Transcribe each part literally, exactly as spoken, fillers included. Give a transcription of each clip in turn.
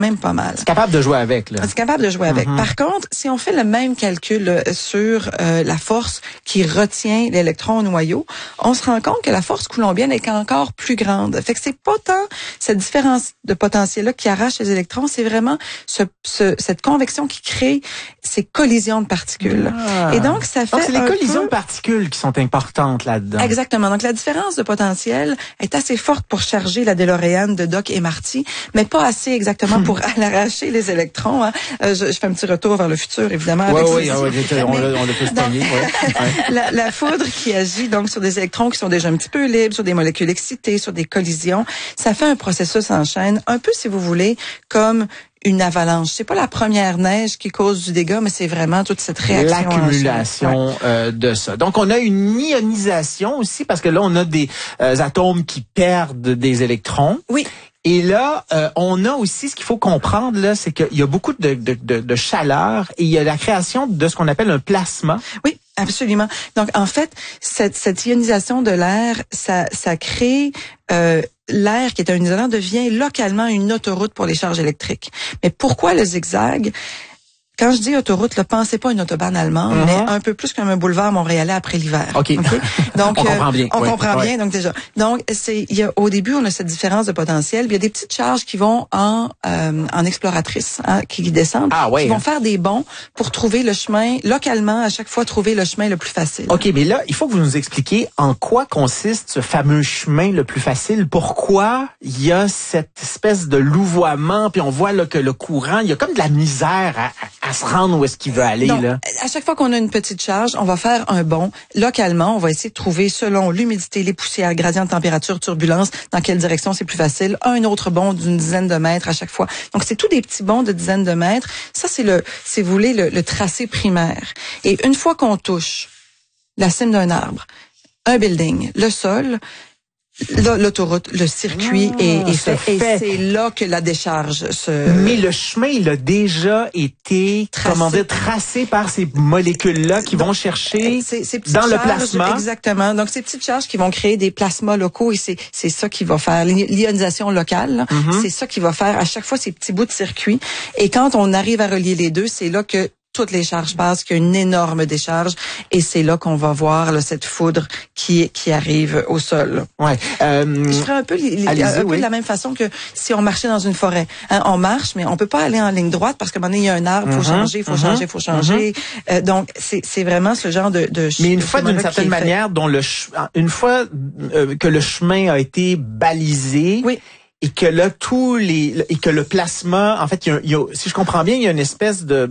même pas mal. C'est capable de jouer avec, là. C'est capable de jouer avec. Mm-hmm. Par contre, si on fait le même calcul sur euh, la force qui retient l'électron au noyau, on se rend compte que la force coulombienne est encore plus grande. Fait que c'est pas tant cette différence de potentiel-là qui arrache les électrons, c'est vraiment ce, ce, cette convection qui crée ces collisions de particules. Ah. Et donc, ça fait donc, c'est les collisions peu... de particules qui sont importantes là-dedans. Exactement. Donc, la différence de potentiel est assez forte pour charger la DeLorean de Doc et Marty, mais pas assez exactement pour arracher les électrons. Hein. Euh, je, je fais un petit retour vers le futur, évidemment. Oui, avec oui, ouais, ouais, on l'a on l'a tous pogné. Ouais. la, la foudre qui agit donc sur des électrons qui sont déjà un petit peu libres, sur des molécules excitées, sur des collisions, ça fait un processus en chaîne, un peu, si vous voulez, comme une avalanche. C'est pas la première neige qui cause du dégât, mais c'est vraiment toute cette réaction. L'accumulation ouais. euh, de ça. Donc, on a une ionisation aussi, parce que là, on a des euh, atomes qui perdent des électrons. Oui. Et là, euh, on a aussi, ce qu'il faut comprendre, là, c'est qu'il y a beaucoup de, de, de, de chaleur et il y a la création de ce qu'on appelle un plasma. Oui. Absolument. Donc, en fait, cette, cette ionisation de l'air, ça, ça crée euh, l'air qui est un isolant devient localement une autoroute pour les charges électriques. Mais pourquoi le zigzag? Quand je dis autoroute, ne pensez pas une autobahn allemande, uh-huh. mais un peu plus comme un boulevard montréalais après l'hiver. OK. okay? Donc, on comprend bien. Euh, on ouais. comprend ouais. bien, donc déjà. Donc, c'est, il y a, au début, on a cette différence de potentiel. Il y a des petites charges qui vont en, euh, en exploratrice, hein, qui descendent, ah, ouais, qui vont hein. faire des bonds pour trouver le chemin, localement, à chaque fois, trouver le chemin le plus facile. OK, mais là, il faut que vous nous expliquiez en quoi consiste ce fameux chemin le plus facile. Pourquoi il y a cette espèce de louvoiement, puis on voit là que le courant, il y a comme de la misère à, à, à se rendre où est-ce qu'il veut aller. Donc, là. À chaque fois qu'on a une petite charge, on va faire un bond. Localement, on va essayer de trouver, selon l'humidité, les poussières, gradient de température, turbulence, dans quelle direction c'est plus facile. Un autre bond d'une dizaine de mètres à chaque fois. Donc, c'est tous des petits bonds de dizaines de mètres. Ça, c'est le, si vous voulez, le, le tracé primaire. Et une fois qu'on touche la cime d'un arbre, un building, le sol, l'autoroute, le circuit ah, est, est fait, fait. Et c'est là que la décharge se... Mais le chemin, il a déjà été tracé, comment dire, tracé par ces molécules-là qui Donc, vont chercher ces, ces dans charges, le plasma. Exactement. Donc, ces petites charges qui vont créer des plasmas locaux et c'est, c'est ça qui va faire l'ionisation locale. Mm-hmm. C'est ça qui va faire à chaque fois ces petits bouts de circuit. Et quand on arrive à relier les deux, c'est là que toutes les charges passent, qu'il y a une énorme décharge, et c'est là qu'on va voir là, cette foudre qui qui arrive au sol. Ouais. Euh, Je ferais un peu, les, un peu oui. de la même façon que si on marchait dans une forêt. Hein, on marche, mais on peut pas aller en ligne droite parce qu'à un moment donné, il y a un arbre, il faut mm-hmm, changer, il faut mm-hmm, changer, il faut changer. Mm-hmm. Euh, donc, c'est c'est vraiment ce genre de... de mais une fois, d'une certaine manière, dont le une fois euh, que le chemin a été balisé... Oui. Et que là, tous les et que le plasma, en fait, il y a, il y a, si je comprends bien, il y a une espèce de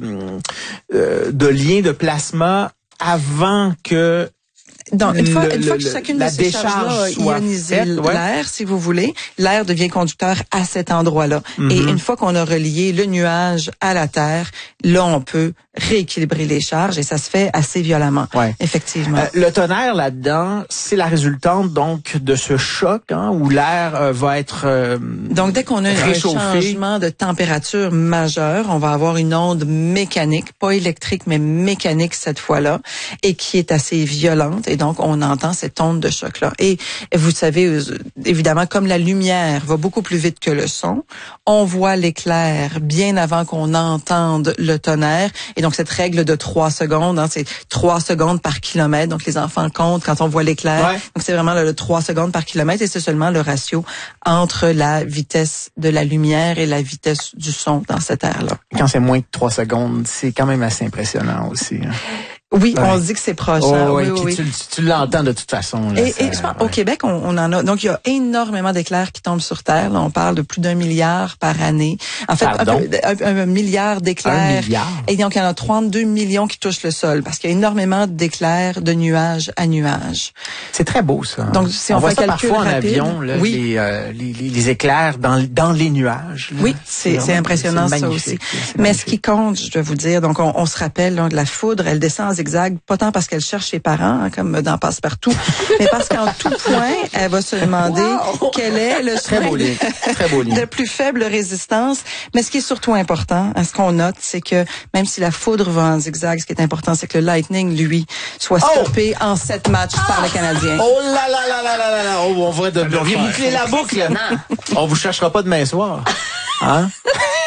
euh, de lien de plasma avant que Donc, une fois, le, une fois que le, chacune de ces charges-là a ionisé faite, ouais. l'air, si vous voulez, l'air devient conducteur à cet endroit-là. Mm-hmm. Et une fois qu'on a relié le nuage à la Terre, là, on peut rééquilibrer les charges et ça se fait assez violemment. Ouais. Effectivement. Euh, le tonnerre, là-dedans, c'est la résultante, donc, de ce choc, hein, où l'air euh, va être euh, Donc, dès qu'on a réchauffé. Un changement de température majeur, on va avoir une onde mécanique, pas électrique, mais mécanique cette fois-là, et qui est assez violente. Et donc, on entend cette onde de choc-là. Et vous savez, évidemment, comme la lumière va beaucoup plus vite que le son, on voit l'éclair bien avant qu'on entende le tonnerre. Et donc, cette règle de trois secondes, hein, c'est trois secondes par kilomètre. Donc, les enfants comptent quand on voit l'éclair. Ouais. Donc, c'est vraiment le, le trois secondes par kilomètre. Et c'est seulement le ratio entre la vitesse de la lumière et la vitesse du son dans cette air-là. Quand c'est moins de trois secondes, c'est quand même assez impressionnant aussi. Hein. Oui, ouais. on se dit que c'est proche. Oh, hein? Oui, oui, oui. Tu, tu, tu l'entends de toute façon. Là, et, ça, et je pense, ouais. Au Québec, on, on en a. Donc, il y a énormément d'éclairs qui tombent sur Terre. Là, on parle de plus d'un milliard par année. En fait, un, peu, un, un milliard d'éclairs. Un milliard. Et donc, il y en a trente-deux millions qui touchent le sol parce qu'il y a énormément d'éclairs de nuage à nuage. C'est très beau, ça. Donc, si on, on fait voit ça calcul parfois rapide, en avion, là, oui. les, euh, les, les, les éclairs dans, dans les nuages. Là. Oui, c'est, c'est impressionnant ça aussi. Mais ce qui compte, je dois vous dire, donc on, on se rappelle là, de la foudre, elle descend en zigzag, pas tant parce qu'elle cherche ses parents, hein, comme dans Passe-Partout, mais parce qu'en tout point, elle va se demander wow. quel est le Très beau lit. Très beau lit. de plus faible résistance. Mais ce qui est surtout important, hein, ce qu'on note, c'est que même si la foudre va en zigzag, ce qui est important, c'est que le Lightning, lui, soit stoppé oh. en sept matchs ah. par le Canadien. Oh là là là là là là là! Oh, on va de, de boucler la boucle. On vous cherchera pas demain soir. Hein?